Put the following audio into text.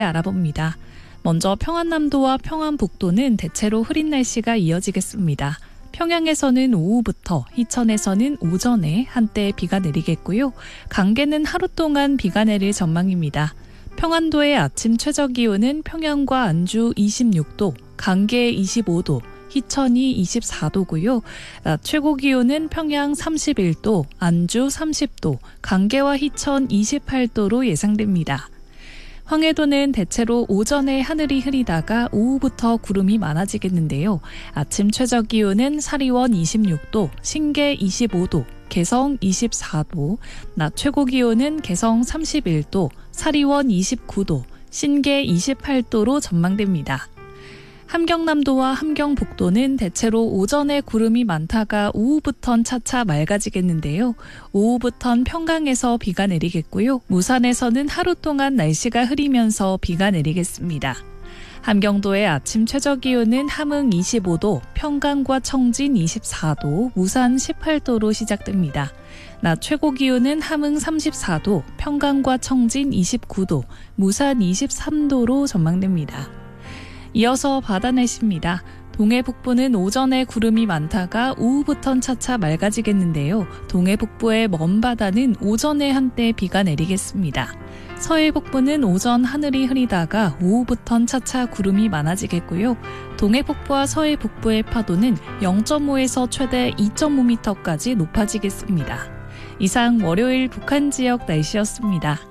알아봅니다. 먼저 평안남도와 평안북도는 대체로 흐린 날씨가 이어지겠습니다. 평양에서는 오후부터, 희천에서는 오전에 한때 비가 내리겠고요. 강계는 하루 동안 비가 내릴 전망입니다. 평안도의 아침 최저기온은 평양과 안주 26도, 강계 25도, 희천이 24도고요. 낮 최고기온은 평양 31도, 안주 30도, 강계와 희천 28도로 예상됩니다. 황해도는 대체로 오전에 하늘이 흐리다가 오후부터 구름이 많아지겠는데요. 아침 최저기온은 사리원 26도, 신계 25도, 개성 24도, 낮 최고기온은 개성 31도, 사리원 29도, 신계 28도로 전망됩니다. 함경남도와 함경북도는 대체로 오전에 구름이 많다가 오후부턴 차차 맑아지겠는데요. 오후부턴 평강에서 비가 내리겠고요. 무산에서는 하루 동안 날씨가 흐리면서 비가 내리겠습니다. 함경도의 아침 최저기온은 함흥 25도, 평강과 청진 24도, 무산 18도로 시작됩니다. 낮 최고기온은 함흥 34도, 평강과 청진 29도, 무산 23도로 전망됩니다. 이어서 바다 날씨입니다. 동해 북부는 오전에 구름이 많다가 오후부턴 차차 맑아지겠는데요. 동해 북부의 먼 바다는 오전에 한때 비가 내리겠습니다. 서해 북부는 오전 하늘이 흐리다가 오후부턴 차차 구름이 많아지겠고요. 동해 북부와 서해 북부의 파도는 0.5에서 최대 2.5m까지 높아지겠습니다. 이상 월요일 북한 지역 날씨였습니다.